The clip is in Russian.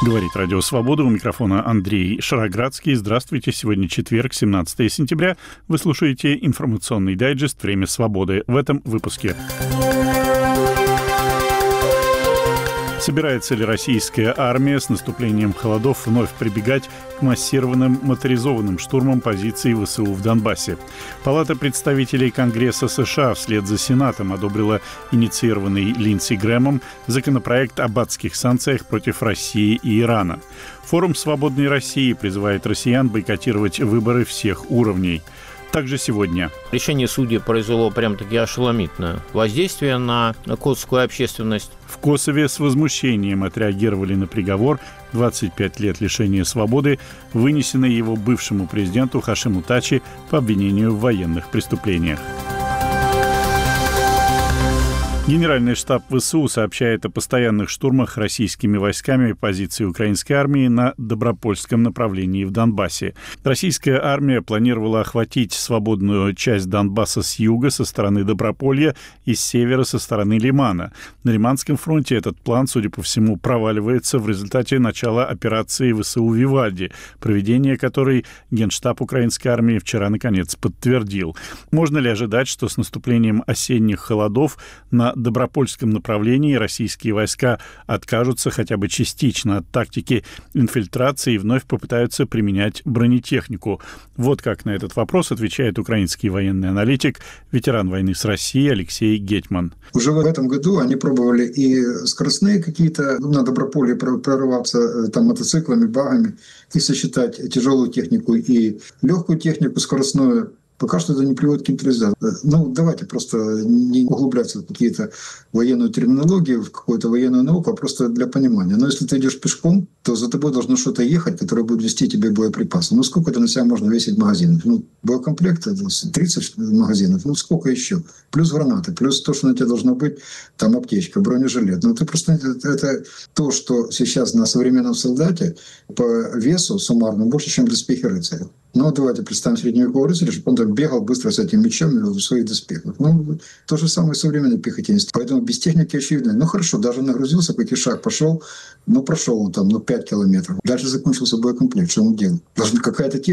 Говорит Радио Свобода. У микрофона Андрей Шароградский. Здравствуйте. Сегодня четверг, 17 сентября. Вы слушаете информационный дайджест «Время свободы». В этом выпуске. Собирается ли российская армия с наступлением холодов вновь прибегать к массированным моторизованным штурмам позиций ВСУ в Донбассе? Палата представителей Конгресса США вслед за Сенатом одобрила инициированный Линдси Грэмом законопроект об адских санкциях против России и Ирана. Форум «Свободной России» призывает россиян бойкотировать выборы всех уровней. Также сегодня. Решение судей произвело прям-таки ошеломительное воздействие на косовскую общественность. В Косове с возмущением отреагировали на приговор 25 лет лишения свободы, вынесенный его бывшему президенту Хашиму Тачи по обвинению в военных преступлениях. Генеральный штаб ВСУ сообщает о постоянных штурмах российскими войсками позиций украинской армии на Добропольском направлении в Донбассе. Российская армия планировала охватить свободную часть Донбасса с юга, со стороны Доброполья, и с севера, со стороны Лимана. На Лиманском фронте этот план, судя по всему, проваливается в результате начала операции ВСУ «Вивальди», проведение которой Генштаб украинской армии вчера, наконец, подтвердил. Можно ли ожидать, что с наступлением осенних холодов на Добропольском направлении российские войска откажутся хотя бы частично от тактики инфильтрации и вновь попытаются применять бронетехнику? Вот как на этот вопрос отвечает украинский военный аналитик, ветеран войны с Россией Алексей Гетман. Уже в этом году они пробовали и скоростные какие-то на Доброполье прорываться там мотоциклами, багами, и сочетать тяжелую технику и легкую технику скоростную. Пока что это не приводит к каким-то результатам. Давайте просто не углубляться в какие-то военную терминологию, в какую-то военную науку, а просто для понимания. Но если ты идешь пешком, то за тобой должно что-то ехать, которое будет вести тебе боеприпасы. Сколько это на себя можно весить магазинов? Боекомплект 30 магазинов, сколько еще? Плюс гранаты, плюс то, что на тебе должно быть, там аптечка, бронежилет. Это просто это то, что сейчас на современном солдате по весу суммарно больше, чем доспехи рыцаря. Давайте представим средневекового рыцаря, чтобы он там бегал быстро с этим мечом в своих доспехах. То же самое современный пехотинец. Поэтому без техники очевидно. Хорошо, даже нагрузился, какой шаг пошел, прошел он там 5 километров. Дальше закончился боекомплект. Что он делал? Должна какая-то техника.